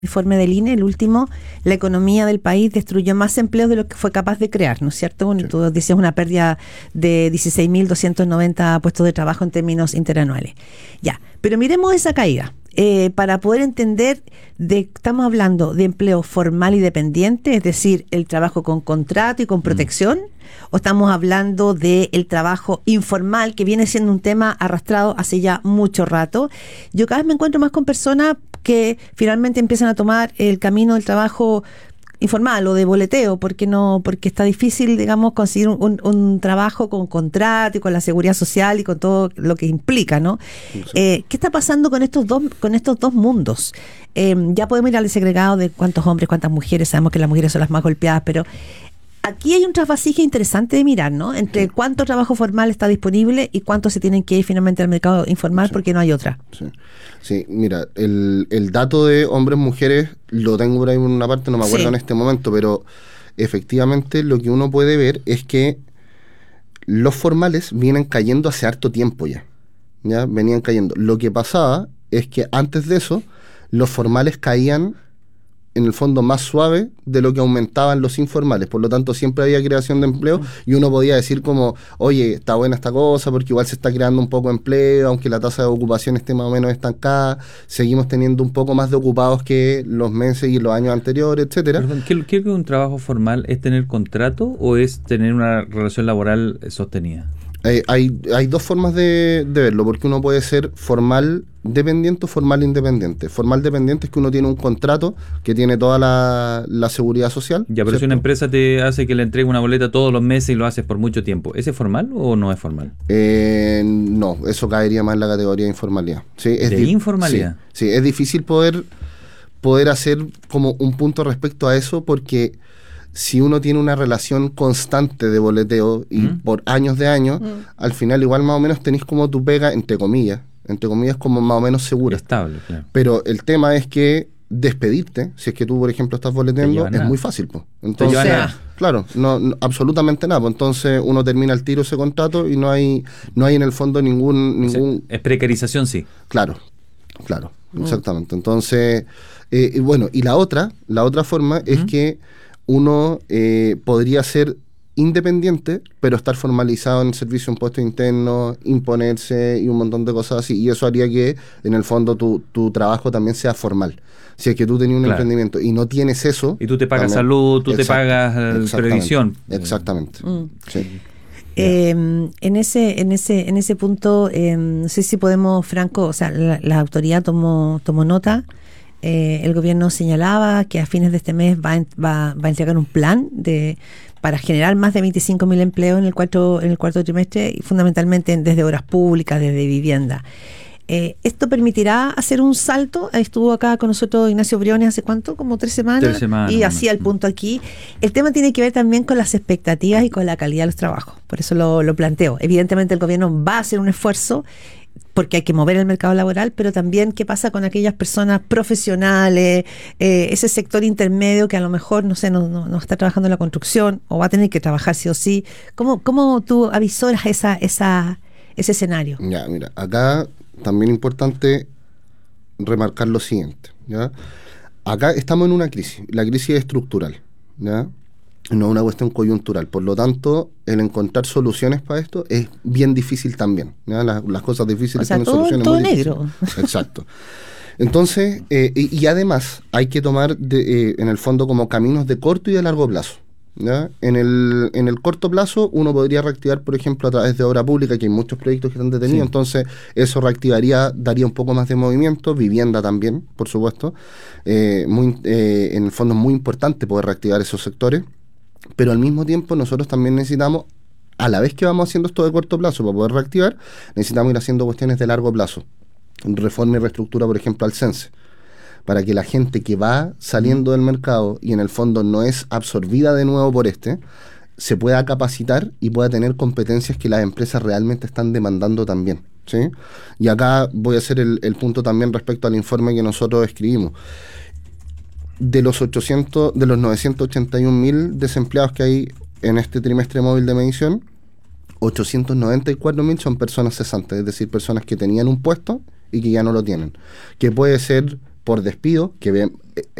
informe del INE, el último, la economía del país destruyó más empleos de lo que fue capaz de crear, ¿no es cierto? Bueno, sí. Tú decías una pérdida de 16.290 puestos de trabajo en términos interanuales. Ya, pero miremos esa caída. Para poder entender, estamos hablando de empleo formal y dependiente, es decir, el trabajo con contrato y con protección, o estamos hablando del trabajo informal, que viene siendo un tema arrastrado hace ya mucho rato. Yo cada vez me encuentro más con personas que finalmente empiezan a tomar el camino del trabajo informal o de boleteo, porque está difícil, digamos, conseguir un trabajo con contrato y con la seguridad social y con todo lo que implica, ¿no? Sí. ¿Qué está pasando con estos dos mundos? Ya podemos ir al desagregado de cuántos hombres, cuántas mujeres, sabemos que las mujeres son las más golpeadas, pero aquí hay un trasvasije interesante de mirar, ¿no? Entre cuánto trabajo formal está disponible y cuánto se tienen que ir finalmente al mercado informal, sí, porque no hay otra. Sí, mira, el dato de hombres-mujeres lo tengo por ahí en una parte, no me acuerdo en este momento, pero efectivamente lo que uno puede ver es que los formales vienen cayendo hace harto tiempo ya venían cayendo. Lo que pasaba es que antes de eso, los formales caían en el fondo más suave de lo que aumentaban los informales, por lo tanto siempre había creación de empleo y uno podía decir como, oye, está buena esta cosa porque igual se está creando un poco de empleo, aunque la tasa de ocupación esté más o menos estancada, seguimos teniendo un poco más de ocupados que los meses y los años anteriores, etcétera. Perdón, ¿qué es un trabajo formal? ¿Es tener contrato o es tener una relación laboral sostenida? Hay dos formas de verlo, porque uno puede ser formal dependiente o formal independiente. Formal dependiente es que uno tiene un contrato que tiene toda la seguridad social. Ya, pero ¿cierto? Si una empresa te hace que le entregue una boleta todos los meses y lo haces por mucho tiempo, ¿ese es formal o no es formal? No, eso caería más en la categoría de informalidad. Sí, ¿De informalidad? Sí, es difícil poder hacer como un punto respecto a eso, porque si uno tiene una relación constante de boleteo y por años de años, al final igual más o menos tenés como tu pega, entre comillas como más o menos segura. Estable, claro. Pero el tema es que despedirte, si es que tú, por ejemplo, estás boleteando, es muy fácil, pues. Entonces, claro, no, absolutamente nada. Pues entonces uno termina el tiro ese contrato y no hay en el fondo ningún... Es precarización, sí. Claro, exactamente. Entonces, bueno, y la otra forma es que uno podría ser independiente, pero estar formalizado en el servicio de impuestos internos, imponerse y un montón de cosas así. Y eso haría que, en el fondo, tu trabajo también sea formal. Si es que tú tenías un emprendimiento y no tienes eso... Y tú te pagas salud, tú te pagas previsión. Exactamente. Sí. En ese punto, no sé si podemos, Franco, o sea, la autoridad tomó nota. El gobierno señalaba que a fines de este mes va a entregar un plan para generar más de 25.000 empleos en el cuarto trimestre, y fundamentalmente desde obras públicas, desde vivienda. ¿Esto permitirá hacer un salto? Estuvo acá con nosotros Ignacio Briones hace ¿cuánto? Como 3 semanas. 3 semanas. Y hacía el punto aquí. El tema tiene que ver también con las expectativas y con la calidad de los trabajos. Por eso lo planteo. Evidentemente el gobierno va a hacer un esfuerzo porque hay que mover el mercado laboral, pero también qué pasa con aquellas personas profesionales, ese sector intermedio que a lo mejor, no sé, no está trabajando en la construcción o va a tener que trabajar sí o sí. ¿Cómo tú avisoras ese escenario? Ya, mira, acá también importante remarcar lo siguiente, ¿ya? Acá estamos en una crisis, la crisis es estructural, ¿ya? No es una cuestión coyuntural, por lo tanto, el encontrar soluciones para esto es bien difícil también, ¿ya? Las cosas difíciles tienen soluciones todo muy negro. Difíciles. Exacto. Entonces, y además hay que tomar en el fondo como caminos de corto y de largo plazo, ¿ya? En el corto plazo uno podría reactivar, por ejemplo, a través de obra pública, que hay muchos proyectos que están detenidos, sí. Entonces eso daría un poco más de movimiento, vivienda también, por supuesto, en el fondo es muy importante poder reactivar esos sectores, pero al mismo tiempo nosotros también necesitamos, a la vez que vamos haciendo esto de corto plazo para poder reactivar, necesitamos ir haciendo cuestiones de largo plazo, reforma y reestructura, por ejemplo, al CENSE, para que la gente que va saliendo del mercado y en el fondo no es absorbida de nuevo por se pueda capacitar y pueda tener competencias que las empresas realmente están demandando también, ¿sí? Y acá voy a hacer el punto también respecto al informe que nosotros escribimos. De los 981.000 desempleados que hay en este trimestre móvil de medición, 894.000 son personas cesantes, es decir, personas que tenían un puesto y que ya no lo tienen, que puede ser por despido, que